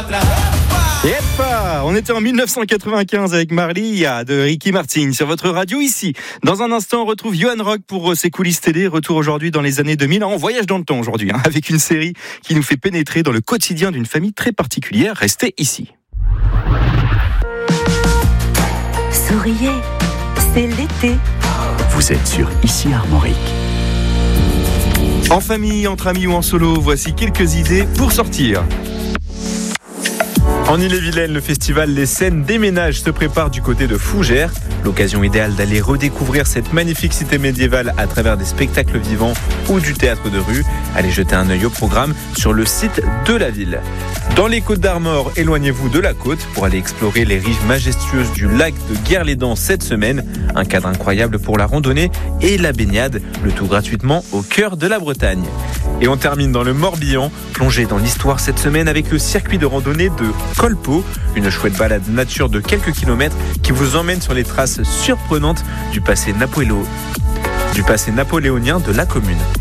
Yep, on était en 1995 avec Maria de Ricky Martin sur votre radio ici. Dans un instant, on retrouve Johan Rock pour ses coulisses télé. Retour aujourd'hui dans les années 2000. On voyage dans le temps aujourd'hui, avec une série qui nous fait pénétrer dans le quotidien d'une famille très particulière. Restez ici. Souriez, c'est l'été. Vous êtes sur Ici Armorique. En famille, entre amis ou en solo, voici quelques idées pour sortir. En Ille-et-Vilaine, le festival Les Scènes des Ménages se prépare du côté de Fougères. L'occasion idéale d'aller redécouvrir cette magnifique cité médiévale à travers des spectacles vivants ou du théâtre de rue. Allez jeter un œil au programme sur le site de la ville. Dans les Côtes d'Armor, éloignez-vous de la côte pour aller explorer les rives majestueuses du lac de Guerlédan cette semaine. Un cadre incroyable pour la randonnée et la baignade, le tout gratuitement au cœur de la Bretagne. Et on termine dans le Morbihan, plongé dans l'histoire cette semaine avec le circuit de randonnée de Colpo, une chouette balade nature de quelques kilomètres qui vous emmène sur les traces surprenantes du passé napoléonien de la commune.